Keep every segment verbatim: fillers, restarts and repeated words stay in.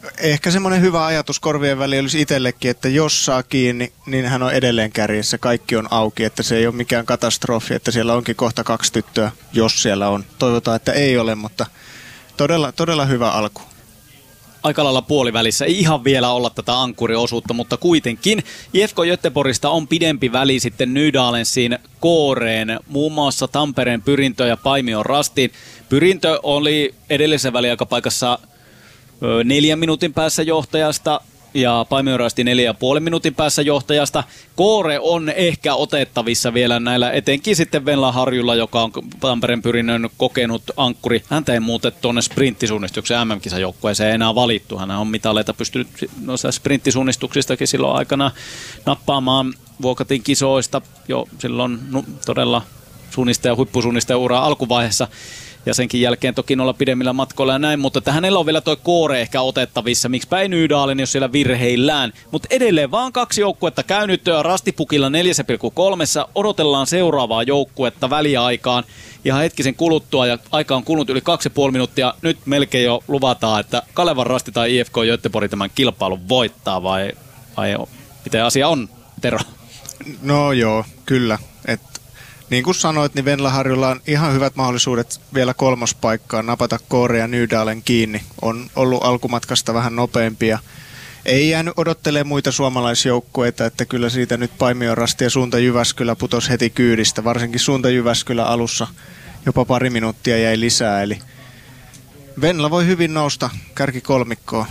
Ehkä semmoinen hyvä ajatus korvien väliin olisi itsellekin, että jos saa kiinni, niin hän on edelleen kärjessä. Kaikki on auki, että se ei ole mikään katastrofi, että siellä onkin kohta kaksi tyttöä, jos siellä on. Toivotaan, että ei ole, mutta todella, todella hyvä alku. Aika lailla puolivälissä. Ei ihan vielä olla tätä ankkuriosuutta, mutta kuitenkin I F K Göteborgista on pidempi väli sitten Nydalensiin, Kooreen, muun muassa Tampereen Pyrintö ja Paimion Rastiin. Pyrintö oli edellisen väliaikapaikassa neljän minuutin päässä johtajasta ja Paimion Rasti neljä ja puolen minuutin päässä johtajasta. Koore on ehkä otettavissa vielä näillä, etenkin sitten Venla Harjulla, joka on Tampereen Pyrinnön kokenut ankkuri. Häntä ei muuten tuonne sprinttisuunnistuksen M M-kisajoukkueeseen enää valittu. Hän on mitaleita pystynyt noista sprinttisuunnistuksistakin silloin aikana nappaamaan Vuokatin kisoista jo silloin no, todella suunnistaja, huippusuunnistaja uraa alkuvaiheessa. Ja senkin jälkeen toki olla pidemmillä matkoilla ja näin, mutta että hänellä on vielä toi Koore ehkä otettavissa. Miksipä ei Nydalen, jos siellä virheillään. Mutta edelleen vaan kaksi joukkuetta käynyt Rastipukilla neljä pilkku kolme. Odotellaan seuraavaa joukkuetta väliaikaan ihan hetkisen kuluttua ja aika on kulunut yli kaksi ja puoli minuuttia. Nyt melkein jo luvataan, että Kalevan Rasti tai I F K Göteborg tämän kilpailun voittaa vai, vai miten asia on, Tero? No joo, kyllä. Et niin kuin sanoit, niin Venla Harjulla on ihan hyvät mahdollisuudet vielä kolmospaikkaan napata Koore ja Nydalen kiinni. On ollut alkumatkasta vähän nopeampia. Ei jäänyt odottelemaan muita suomalaisjoukkueita, että kyllä siitä nyt Paimion Rasti ja Suunta Jyväskylä putosi heti kyydistä. Varsinkin Suunta Jyväskylä alussa jopa pari minuuttia jäi lisää. Eli Venla voi hyvin nousta kärkikolmikkoon.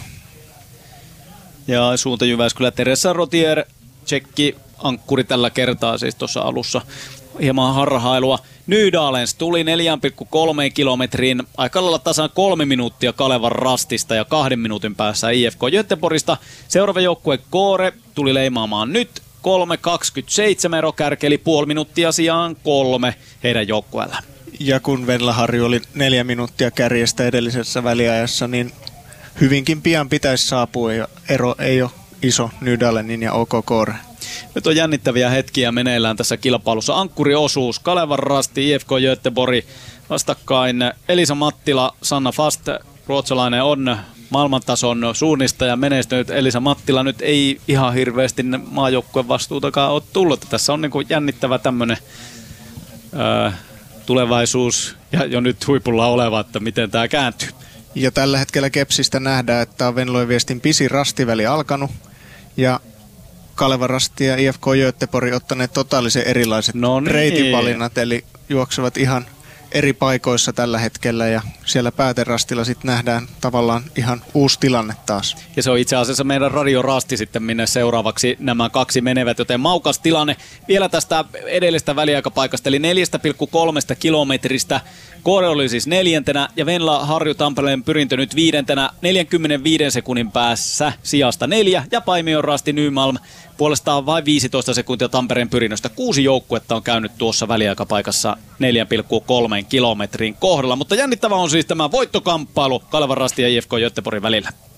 Ja Suunta Jyväskylä Teresa Rotier, tsekki ankkuri tällä kertaa siis tuossa alussa. Hieman harhailua. Nydalens tuli neljä pilkku kolme kilometriin, aika lailla tasan kolme minuuttia Kalevan Rastista ja kahden minuutin päässä I F K Göteborgista. Seuraava joukkue Koore tuli leimaamaan nyt kolme kaksikymmentäseitsemän ero kärkeli puoli minuuttia sijaan kolme heidän joukkueella. Ja kun Venla Harju oli neljä minuuttia kärjestä edellisessä väliajassa, niin hyvinkin pian pitäisi saapua ja ero ei ole iso Nydalenin ja OK Koore. Nyt on jännittäviä hetkiä meneillään tässä kilpailussa. Ankkuriosuus, Kalevan Rasti, I F K Göteborg vastakkain. Elisa Mattila, Sanna Fast, ruotsalainen on maailmantason suunnistaja menestynyt. Elisa Mattila nyt ei ihan hirveästi maajoukkueen vastuutakaan ole tullut. Tässä on niin kuin jännittävä tämmöinen öö, tulevaisuus ja jo nyt huipulla oleva, että miten tämä kääntyy. Ja tällä hetkellä Kepsistä nähdään, että on Venlojen viestin pisin rastiväli alkanut ja Kalevan Rasti ja I F K Göteborg ottaneet totaalisen erilaiset no niin. reitinvalinnat, eli juoksevat ihan eri paikoissa tällä hetkellä ja siellä pääterastilla sitten nähdään tavallaan ihan uusi tilanne taas. Ja se on itse asiassa meidän Radio Rasti sitten, minne seuraavaksi nämä kaksi menevät, joten maukas tilanne vielä tästä edellisestä väliaikapaikasta, eli neljä pilkku kolme kilometristä. Koore oli siis neljäntenä ja Venla Harju Tampereen Pyrintö nyt viidentenä neljänkymmenenviiden sekunnin päässä sijasta neljä ja Paimion Rasti Nymalm puolestaan vain viisitoista sekuntia Tampereen Pyrinnöstä. Kuusi joukkuetta on käynyt tuossa väliaikapaikassa neljä pilkku kolme kilometrin kohdalla, mutta jännittävä on siis tämä voittokamppailu Kalevan Rasti ja I F K Göteborgin välillä.